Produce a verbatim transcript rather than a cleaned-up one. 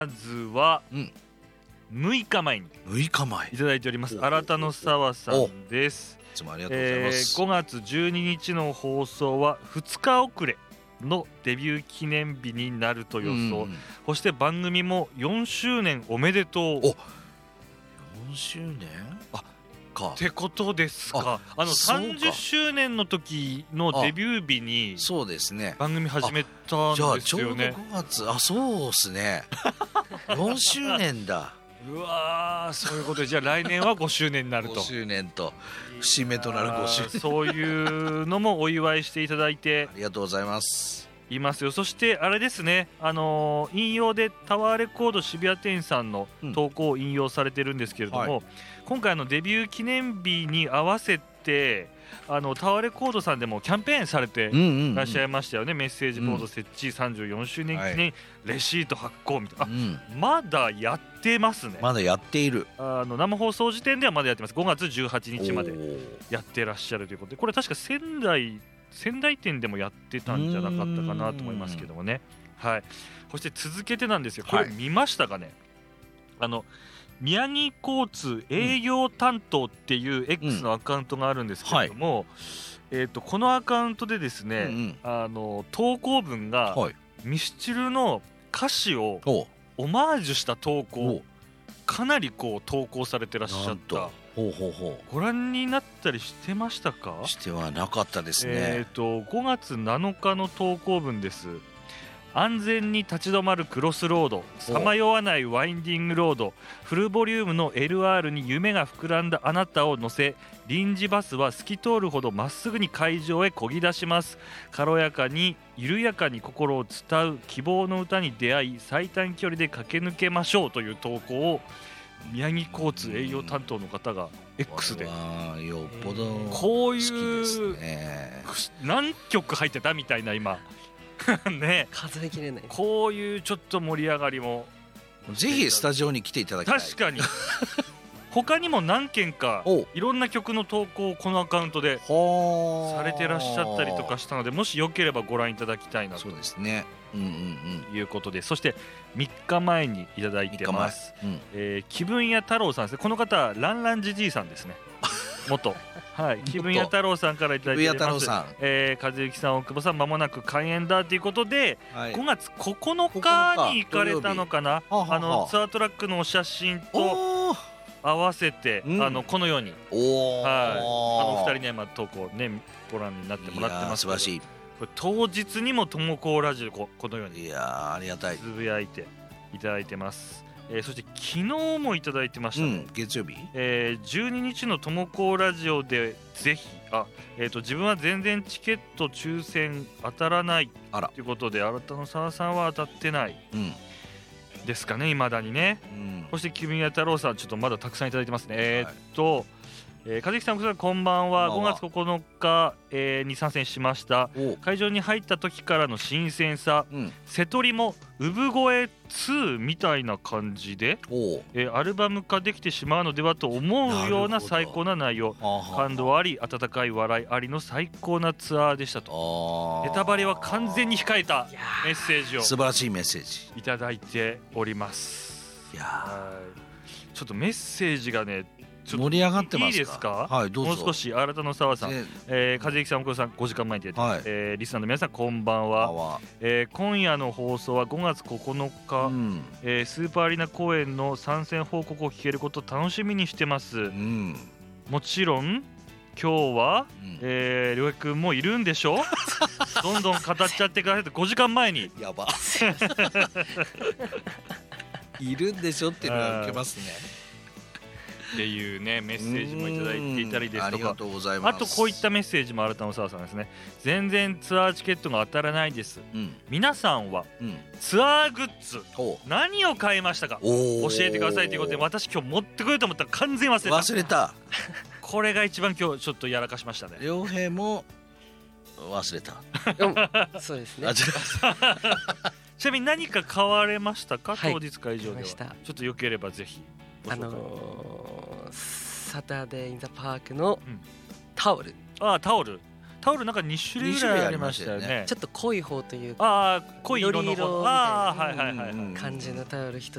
まずはむいかまえにむいかまえいただいております新田の沢さんです。 いつもありがとうございます、 えー、ごがつじゅうににちの放送はふつか遅れのデビュー記念日になると予想、うん、そして番組もよんしゅうねんおめでとう。およんしゅうねんあかってことですか。あのさんじゅっしゅうねんの時のデビュー日にそうですね番組始めたんですよね。 じゃあちょうどごがつあそうっすねよんしゅうねんだうわーそういうことでじゃあ来年はごしゅうねんになるとごしゅうねんと節目となるごしゅうねんそういうのもお祝いしていただいてありがとうございますいますよ。そしてあれですね、あのー、引用でタワーレコード渋谷店さんの投稿を引用されてるんですけれども、うんはい、今回のデビュー記念日に合わせてあのタワーレコードさんでもキャンペーンされていらっしゃいましたよね、うんうんうん、メッセージボード設置さんじゅうよんしゅうねん記念レシート発行みたいな、はい、あ、うん、まだやってますね。 まだやっている。 あの生放送時点ではまだやってます。ごがつじゅうはちにちまでやってらっしゃるということで、これ確か仙台仙台店でもやってたんじゃなかったかなと思いますけどもね。はい。そして続けてなんですよ、これ見ましたかね、はい、あの宮城交通営業担当っていう X のアカウントがあるんですけれども、うんはいえー、とこのアカウントでですね、うんうん、あの投稿文が、はい、ミスチルの歌詞をオマージュした投稿かなりこう投稿されてらっしゃった。 ほうほうほうご覧になったりしてましたか？ してはなかったですね。 えー、とごがつなのかの投稿文です。安全に立ち止まるクロスロード、さまよわないワインディングロード、フルボリュームの エルアール に夢が膨らんだあなたを乗せ、臨時バスは透き通るほどまっすぐに会場へ漕ぎ出します。軽やかに緩やかに心を伝う希望の歌に出会い、最短距離で駆け抜けましょうという投稿を宮城交通営業担当の方が X で、 よっぽどこういう何曲入ってたみたいな今ね、 数えきれない。 こういうちょっと盛り上がりもぜひスタジオに来ていただきたい。 確かに他にも何件かいろんな曲の投稿をこのアカウントでされてらっしゃったりとかしたので、もしよければご覧いただきたいなとそうですね、うんうんうん、 いうことで、そしてみっかまえにいただいてます、うんえー、気分屋太郎さんですね。この方ランランじじいさんですね元はい、気分屋太郎さんからいただいております。えー、和幸さん、大久保さん、まもなく開演だということで、はい、ごがつここのかに行かれたのかな、あのツアートラックのお写真と合わせて、うん、あのこのように、はい、あのふたりの今投稿ねご覧になってもらってますけど、 素晴らしい。 これ当日にもともこラジオここのようにいやありがたいつぶやいていただいてます。えー、そして昨日もいただいてましたね、うん、 月曜日、 えー、じゅうににちのともこラジオでぜひあ、えー、と自分は全然チケット抽選当たらないということで、新田の沢さんは当たってない、うん、ですかね未だにね、うん、そして気分屋太郎さんちょっとまだたくさんいただいてますね、はい、えー、っとえー、和樹さん、奥さんこんばんは。ごがつここのか、えー、に参戦しました。会場に入った時からの新鮮さ、うん、瀬戸りも産声ツーみたいな感じで、えー、アルバム化できてしまうのではと思うような最高な内容、感動あり温かい笑いありの最高なツアーでしたと。ネタバレは完全に控えたメッセージを素晴らしいメッセージいただいております。いやちょっとメッセージがね盛り上がってますか。いいですか。 はい、どうぞ。 もう少し新田の沢さん、えー、和幸さん、大久保さん、ごじかんまえに出て、はいえー、リスナーの皆さんこんばんは。えー、今夜の放送はごがつここのか、うんえー、スーパーアリーナ公演の参戦報告を聞けることを楽しみにしてます、うん、もちろん今日は、うんえー、りょうへいくんもいるんでしょどんどん語っちゃってくださいとごじかんまえにやばいるんでしょっていうのは受けますねっていうねメッセージもいただいていたりですとか、 ありがとうございます。 あとこういったメッセージも新田の沢さんですね。全然ツアーチケットが当たらないです、うん、皆さんは、うん、ツアーグッズ何を買いましたか教えてくださいということで、私今日持ってくると思ったら完全忘れた忘れたこれが一番今日ちょっとやらかしましたね。 良平も忘れたそうですねちなみに何か買われましたか、はい、当日会場では。ちょっとよければぜひあのー、サタデーインザパークのタオル、 うん、ああタオルタオルなんかに種類ぐらいありましたよね。 ちょっと濃い方というか、 ああ濃い色の緑色みたいな方、ああはいはいはいはい、 感じのタオル一